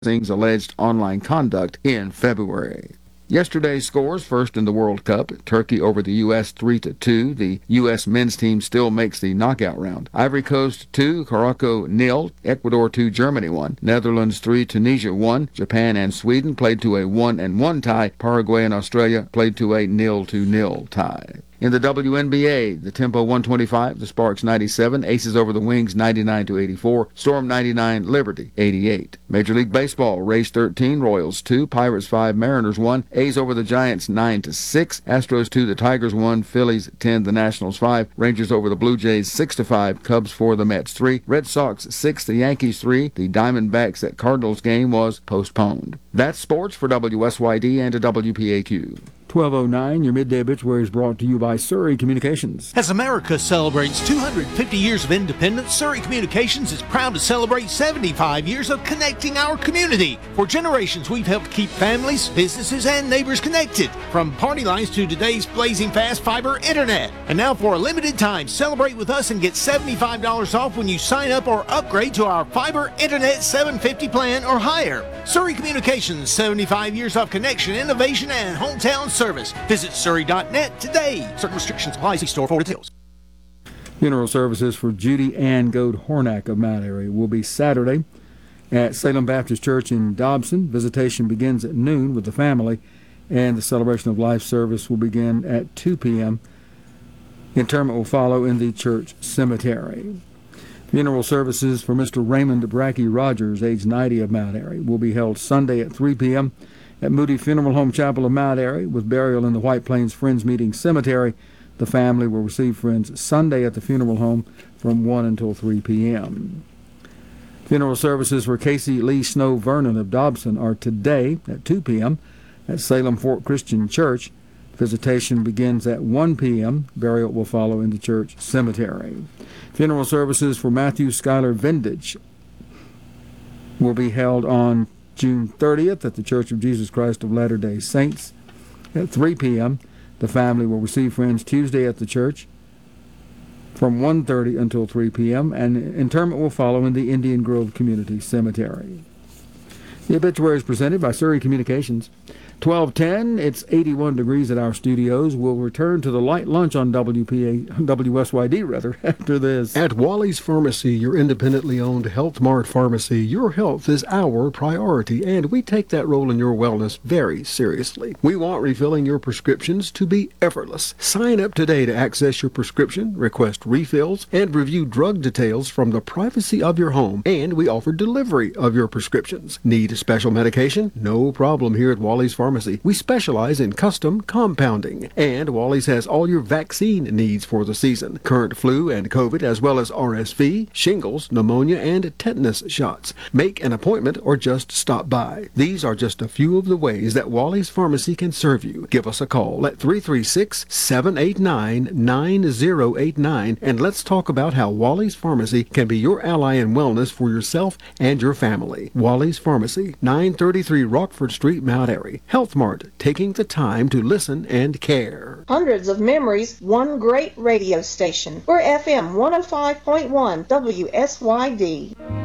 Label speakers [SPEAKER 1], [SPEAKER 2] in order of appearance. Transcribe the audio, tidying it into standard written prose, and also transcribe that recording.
[SPEAKER 1] Singh's alleged online conduct in February. Yesterday's scores: first in the World Cup, Turkey over the U.S. 3-2. The U.S. men's team still makes the knockout round. Ivory Coast 2, Morocco 0, Ecuador 2, Germany 1, Netherlands 3, Tunisia 1. Japan and Sweden played to a 1-1 tie. Paraguay and Australia played to a 0-0 tie. In the WNBA, the Tempo 125, the Sparks 97, Aces over the Wings 99-84, Storm 99, Liberty 88. Major League Baseball, Rays 13, Royals 2, Pirates 5, Mariners 1, A's over the Giants 9-6, Astros 2, the Tigers 1, Phillies 10, the Nationals 5, Rangers over the Blue Jays 6-5, Cubs 4, the Mets 3, Red Sox 6, the Yankees 3. The Diamondbacks at Cardinals game was postponed. That's sports for WSYD and WPAQ.
[SPEAKER 2] 12:09, your midday obituary is brought to you by Surrey Communications.
[SPEAKER 3] As America celebrates 250 years of independence, Surrey Communications is proud to celebrate 75 years of connecting our community. For generations, we've helped keep families, businesses, and neighbors connected, from party lines to today's blazing fast fiber internet. And now, for a limited time, celebrate with us and get $75 off when you sign up or upgrade to our fiber internet 750 plan or higher. Surrey Communications, 75 years of connection, innovation, and hometown service. Visit surrey.net today. Certain restrictions apply. See store for details.
[SPEAKER 2] Funeral services for Judy Ann Goad Hornack of Mount Airy will be Saturday at Salem Baptist Church in Dobson. Visitation begins at noon with the family, and the celebration of life service will begin at 2 p.m. Interment will follow in the church cemetery. Funeral services for Mr. Raymond Brackey Rogers, age 90, of Mount Airy, will be held Sunday at 3 p.m. at Moody Funeral Home Chapel of Mount Airy, with burial in the White Plains Friends Meeting Cemetery. The family will receive friends Sunday at the funeral home from 1 until 3 p.m. Funeral services for Casey Lee Snow Vernon of Dobson are today at 2 p.m. at Salem Fort Christian Church. Visitation begins at 1 p.m. Burial will follow in the church cemetery. Funeral services for Matthew Schuyler Vendage will be held on June 30th at the Church of Jesus Christ of Latter-day Saints at 3 p.m. The family will receive friends Tuesday at the church from 1:30 until 3 p.m. and interment will follow in the Indian Grove Community Cemetery. The obituary is presented by Surrey Communications. 12:10, it's 81 degrees at our studios. We'll return to the light lunch on WSYD after this.
[SPEAKER 4] At Wally's Pharmacy, your independently owned Health Mart pharmacy, your health is our priority, and we take that role in your wellness very seriously. We want refilling your prescriptions to be effortless. Sign up today to access your prescription, request refills, and review drug details from the privacy of your home, and we offer delivery of your prescriptions. Need special medication? No problem here at Wally's Pharmacy. We specialize in custom compounding, and Wally's has all your vaccine needs for the season. Current flu and COVID, as well as RSV, shingles, pneumonia, and tetanus shots. Make an appointment or just stop by. These are just a few of the ways that Wally's Pharmacy can serve you. Give us a call at 336-789-9089, and let's talk about how Wally's Pharmacy can be your ally in wellness for yourself and your family. Wally's Pharmacy, 933 Rockford Street, Mount Airy. Health Mart, taking the time to listen and care.
[SPEAKER 5] Hundreds of memories, one great radio station. We're FM 105.1 WSYD.